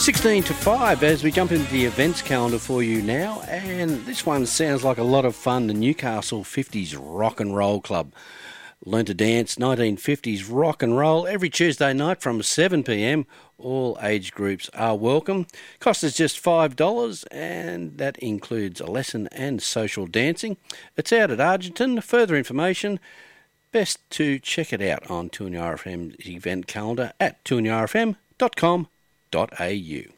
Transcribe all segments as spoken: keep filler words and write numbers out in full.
sixteen to five as we jump into the events calendar for you now, and this one sounds like a lot of fun. The Newcastle fifties Rock and Roll Club. Learn to Dance nineteen fifties Rock and Roll every Tuesday night from seven p m. All age groups are welcome. Cost is just five dollars, and that includes a lesson and social dancing. It's out at Argenton. Further information, best to check it out on two N R F M's event calendar at two N R F M dot com dot a u.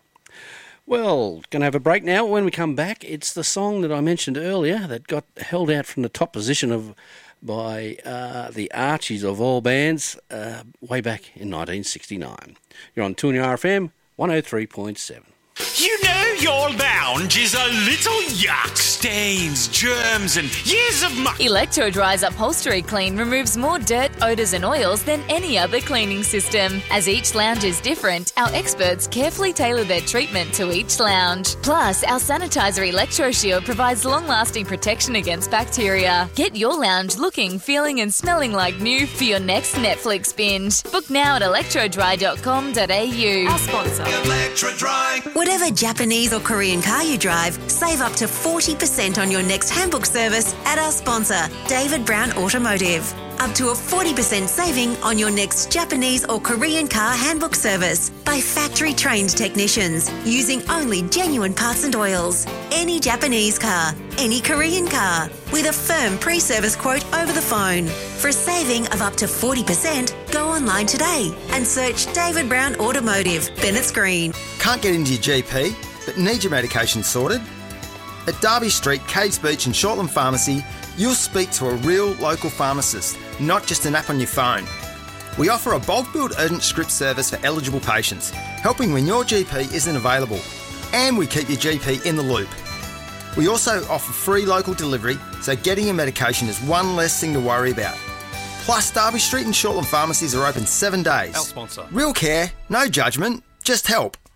Well, going to have a break now. When we come back, it's the song that I mentioned earlier that got held out from the top position of by uh, the Archies of all bands uh, way back in nineteen sixty-nine. You're on two N R F M one oh three point seven. You know your lounge is a little yuck. Stains, germs and years of muck. Electro-Dry's Upholstery Clean removes more dirt, odours and oils than any other cleaning system. As each lounge is different, our experts carefully tailor their treatment to each lounge. Plus, our sanitizer Electro Shield provides long-lasting protection against bacteria. Get your lounge looking, feeling and smelling like new for your next Netflix binge. Book now at electro dry dot com dot a u. Our sponsor. Electro-Dry. Whatever Japanese or Korean car you drive, save up to forty percent on your next handbook service at our sponsor, David Brown Automotive. Up to a forty percent saving on your next Japanese or Korean car handbook service by factory-trained technicians using only genuine parts and oils. Any Japanese car, any Korean car, with a firm pre-service quote over the phone. For a saving of up to forty percent, go online today and search David Brown Automotive, Bennett's Green. Can't get into your G P, but need your medication sorted? At Derby Street, Caves Beach and Shortland Pharmacy, you'll speak to a real local pharmacist, not just an app on your phone. We offer a bulk billed urgent script service for eligible patients, helping when your G P isn't available. And we keep your G P in the loop. We also offer free local delivery, so getting your medication is one less thing to worry about. Plus, Derby Street and Shortland Pharmacies are open seven days. Our sponsor. Real care, no judgment, just help.